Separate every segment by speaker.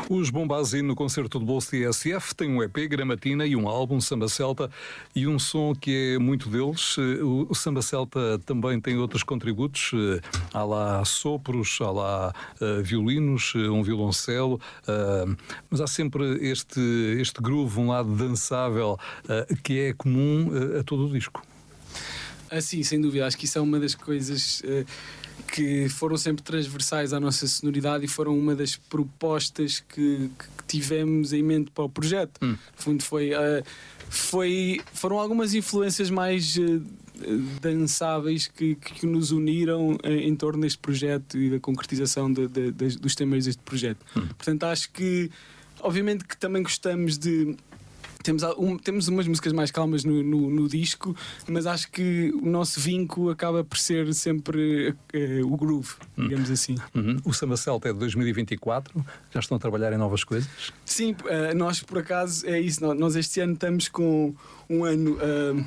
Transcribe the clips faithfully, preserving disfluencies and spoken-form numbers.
Speaker 1: Os Bombazine no concerto do Bolso T S F têm um E P, Gramatina, e um álbum, Samba Celta, e um som que é muito deles. O Samba Celta também tem outros contributos, há lá sopros, há lá uh, violinos, um violoncelo, uh, mas há sempre este, este groove, um lado dançável, uh, que é comum uh, a todo o disco.
Speaker 2: Ah, sim, sem dúvida, acho que isso é uma das coisas uh, que foram sempre transversais à nossa sonoridade e foram uma das propostas que, que tivemos em mente para o projeto. Hum. No fundo foi, uh, foi, foram algumas influências mais uh, dançáveis que, que nos uniram uh, em torno deste projeto e da concretização de, de, de, dos temas deste projeto. Hum. Portanto, acho que, obviamente que também gostamos de... Temos, um, temos umas músicas mais calmas no, no, no disco, mas acho que o nosso vinco acaba por ser sempre uh, o groove, digamos assim.
Speaker 1: Uhum. O Samba Celta é de dois mil e vinte e quatro, já estão a trabalhar em novas coisas?
Speaker 2: Sim, uh, nós por acaso é isso, nós este ano estamos com um ano... Uh,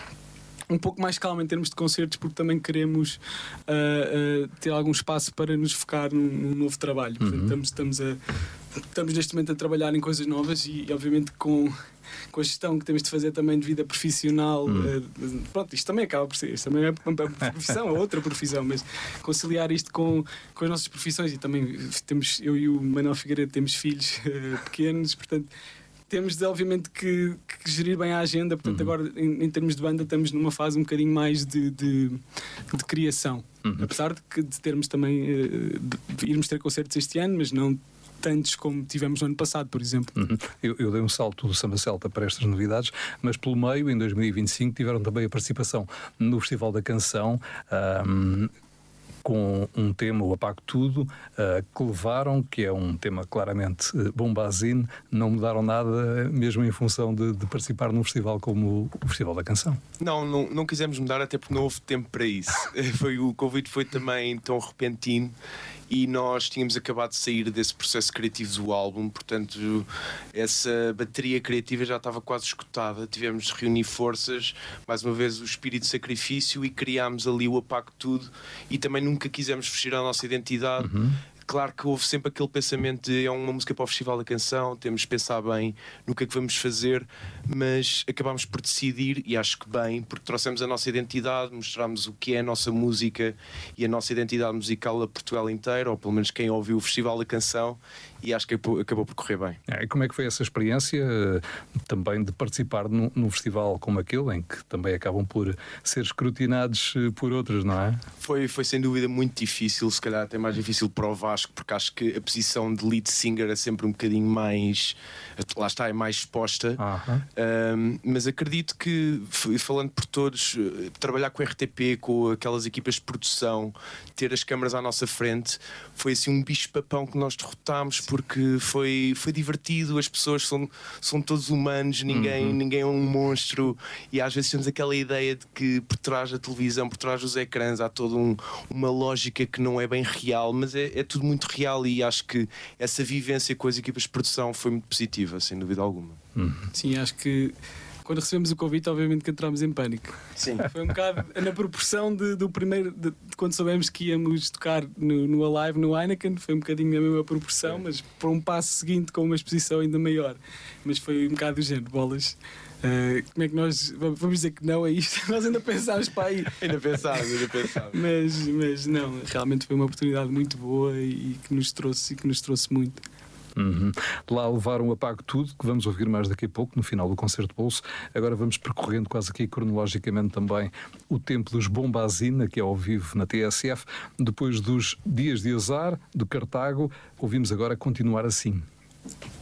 Speaker 2: um pouco mais calmo em termos de concertos, porque também queremos uh, uh, ter algum espaço para nos focar num, num novo trabalho. Portanto, uhum. estamos, estamos, a, estamos neste momento a trabalhar em coisas novas e, obviamente, com, com a gestão que temos de fazer também de vida profissional. Uhum. Uh, pronto, isto também acaba por ser, isto também é uma profissão, é outra profissão, mas conciliar isto com, com as nossas profissões, e também temos, eu e o Manuel Figueiredo temos filhos uh, pequenos, portanto temos de, obviamente, que, que gerir bem a agenda. Portanto, uhum. agora, em, em termos de banda, estamos numa fase um bocadinho mais de, de, de criação. Uhum. Apesar de, que, de termos também, de irmos ter concertos este ano, mas não tantos como tivemos no ano passado, por exemplo. Uhum.
Speaker 1: Eu, eu dei um salto do Samba Celta para estas novidades, mas pelo meio, em dois mil e vinte e cinco, tiveram também a participação no Festival da Canção, um, com um tema, o Apago Tudo, uh, que levaram, que é um tema claramente uh, bombazine, não mudaram nada, mesmo em função de, de participar num festival como o, o Festival da Canção.
Speaker 3: Não, não, não quisemos mudar, até porque não houve tempo para isso. Foi, o convite foi também tão repentino e nós tínhamos acabado de sair desse processo criativo do álbum, portanto essa bateria criativa já estava quase esgotada. Tivemos de reunir forças, mais uma vez o espírito de sacrifício, e criámos ali o Apago Tudo, e também nunca quisemos fugir à nossa identidade. Uhum. Claro que houve sempre aquele pensamento de é uma música para o Festival da Canção, temos de pensar bem no que é que vamos fazer, mas acabámos por decidir, e acho que bem, porque trouxemos a nossa identidade, mostramos o que é a nossa música e a nossa identidade musical a Portugal inteiro, ou pelo menos quem ouviu o Festival da Canção, e acho que acabou por correr bem.
Speaker 1: É, e como é que foi essa experiência também de participar num, num festival como aquele, em que também acabam por ser escrutinados por outros, não é?
Speaker 3: Foi, foi sem dúvida muito difícil, se calhar até mais difícil para o Vasco, porque acho que a posição de lead singer é sempre um bocadinho mais, lá está, é mais exposta. Uh-huh. um, mas acredito que, falando por todos, trabalhar com a R T P, com aquelas equipas de produção, ter as câmaras à nossa frente, foi assim um bicho-papão que nós derrotámos, porque foi, foi divertido, as pessoas são, são todos humanos, ninguém, uhum. ninguém é um monstro, e às vezes temos aquela ideia de que por trás da televisão, por trás dos ecrãs, há toda um, uma lógica que não é bem real, mas é, é tudo muito real, e acho que essa vivência com as equipas de produção foi muito positiva, sem dúvida alguma.
Speaker 2: Uhum. Sim, acho que quando recebemos o convite, obviamente que entramos em pânico.
Speaker 3: Sim. Foi
Speaker 2: um bocado na proporção de, do primeiro, de, de quando soubemos que íamos tocar no, no Alive, no Heineken, foi um bocadinho a mesma proporção, mas para um passo seguinte com uma exposição ainda maior. Mas foi um bocado do género, bolas. Uh, como é que nós vamos dizer que não é isto? Nós ainda pensámos para aí.
Speaker 3: ainda pensámos, ainda pensámos.
Speaker 2: mas, mas não, realmente foi uma oportunidade muito boa e, e que nos trouxe, e que nos trouxe muito.
Speaker 1: Uhum. Lá levaram o Apago Tudo, que vamos ouvir mais daqui a pouco, no final do Concerto Bolso. Agora vamos percorrendo quase aqui cronologicamente também o tempo dos Bombazine, que é ao vivo na T S F. Depois dos Dias de Azar, do Cartago, ouvimos agora Continuar Assim.